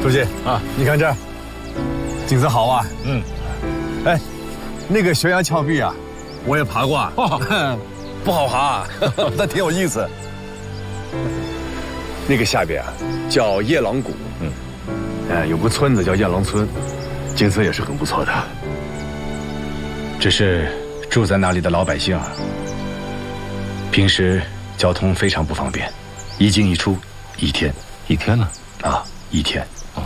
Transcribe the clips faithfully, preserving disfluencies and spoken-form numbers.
书记啊，你看这儿，景色好啊。嗯。哎，那个悬崖峭壁啊，我也爬过啊。哦、不好爬、啊，但挺有意思。那个下边啊，叫夜郎谷。嗯。呃，有个村子叫夜郎村，景色也是很不错的。 只是住在那里的老百姓啊，平时交通非常不方便，一进一出，一天一天呢啊，一天。哦。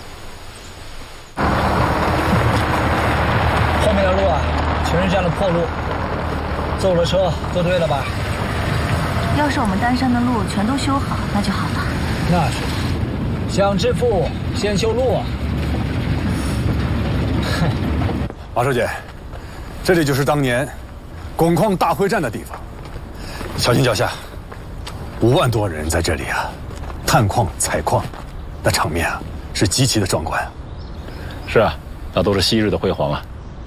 后面的路啊，全是这样的破路，坐了车都对了吧？ 要是我们丹山的路全都修好，那就好了。 那是，想致富先修路啊！ 哼，马书记，这里就是当年汞矿大会战的地方，小心脚下，五万多人在这里啊，探矿采矿，那场面啊是极其的壮观。 是啊，那都是昔日的辉煌啊。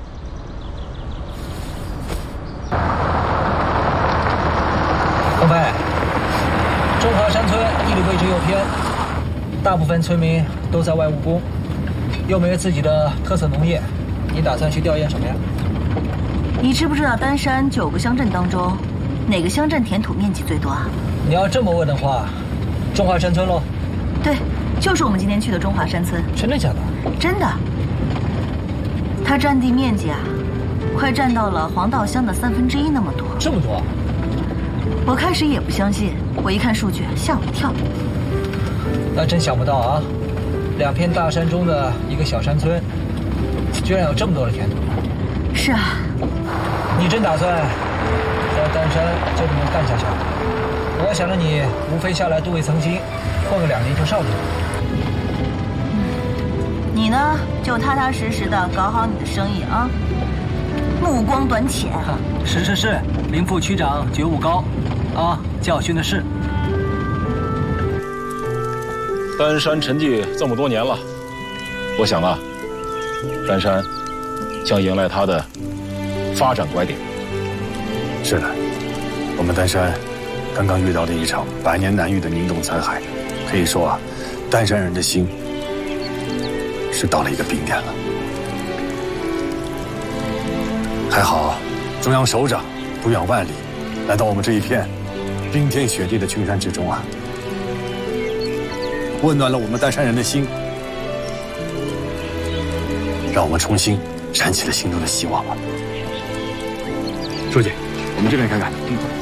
东飞，中华山村地理位置又偏，大部分村民都在外务工，又没有自己的特色农业，你打算去调研什么呀？ 你知不知道丹山九个乡镇当中，哪个乡镇填土面积最多啊？ 你要这么问的话，中华山村喽。 对，就是我们今天去的中华山村。 真的假的？ 真的。它占地面积啊，快占到了黄道乡的三分之一那么多。 这么多？ 我开始也不相信，我一看数据吓我一跳。 那真想不到啊，两片大山中的一个小山村，居然有这么多的填土。 是啊。 你真打算在丹山就这么干下去？我想着你无非下来镀一层金，混个两年就上去了。 嗯，你呢就踏踏实实的搞好你的生意啊，目光短浅。 是是是，林副区长觉悟高，啊，教训的是。 丹山沉寂这么多年了，我想啊，丹山将迎来它的发展拐点。 是的，我们丹山刚刚遇到了一场百年难遇的宁冻残骸，可以说啊，丹山人的心是到了一个冰点了。还好，中央首长不远万里来到我们这一片冰天雪地的群山之中啊，温暖了我们丹山人的心，让我们重新燃起了心中的希望吧。书记，我们这边看看。嗯。